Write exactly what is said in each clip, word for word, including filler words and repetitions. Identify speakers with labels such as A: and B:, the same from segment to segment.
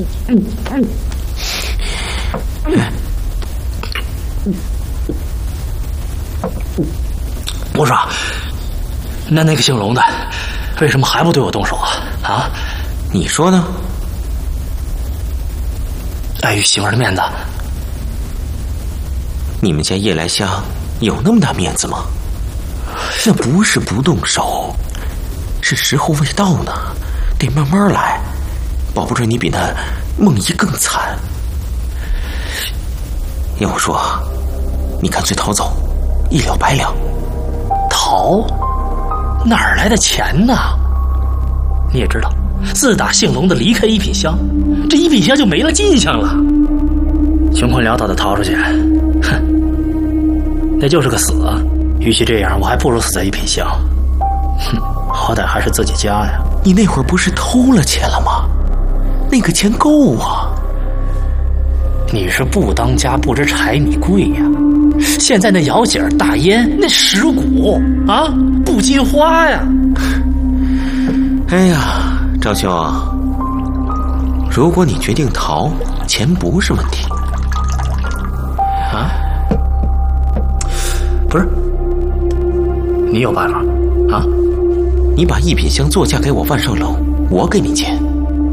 A: 我说，那那个姓龙的，为什么还不对我动手啊？啊？
B: 你说呢？
A: 碍于媳妇儿的面子。
B: 你们家夜来香有那么大面子吗？那不是不动手，是时候未到呢，得慢慢来，保不准你比那梦怡更惨。要我说，你干脆逃走，一了百了。
A: 逃？哪儿来的钱呢？你也知道，自打姓龙的离开一品香，这一品香就没了迹象了。穷困潦倒的逃出去，哼，那就是个死。与其这样，我还不如死在一品香。哼，好歹还是自己家呀。
B: 你那会儿不是偷了钱了吗？那个钱够啊。
A: 你是不当家不知柴米贵呀。现在那姚姐大烟那蚀骨啊，不禁花呀。
B: 哎呀，赵兄，如果你决定逃，钱不是问题。
A: 啊？不是，你有办法啊？
B: 你把一品香作嫁给我万寿楼，我给你钱。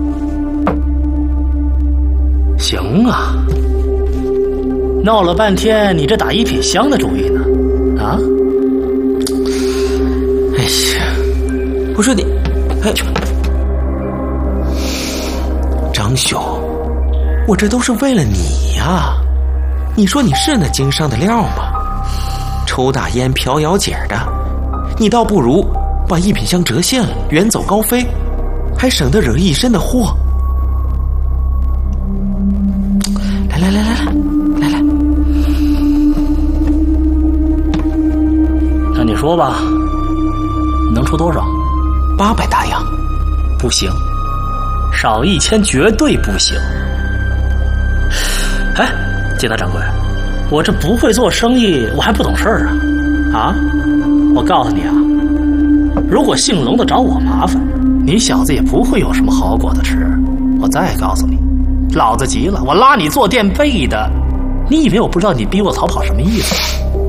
A: 行啊。闹了半天，你这打一品香的主意呢？啊？
B: 哎呀，我说你，哎，张兄，我这都是为了你呀。你说你是那经商的料吗？抽大烟嫖姚姐的，你倒不如把一品香折现了，远走高飞，还省得惹一身的祸。来来来来来来来，
A: 那你说吧，能出多少？
B: 八百大洋。
A: 不行，少一千绝对不行。哎，金大掌柜，我这不会做生意，我还不懂事儿啊！啊，我告诉你啊，如果姓龙的找我麻烦，你小子也不会有什么好果子吃。我再告诉你，老子急了，我拉你做垫背的。你以为我不知道你逼我逃跑什么意思？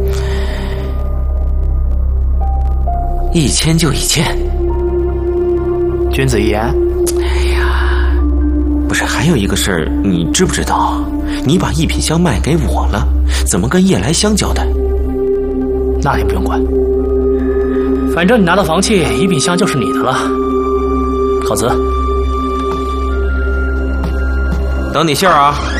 B: 一千就一千，
A: 君子一言。
B: 哎呀，不是，还有一个事儿，你知不知道？你把一品香卖给我了，怎么跟夜来香交代？
A: 那也不用管，反正你拿到房契，一品香就是你的了。告辞。
B: 等你信儿啊。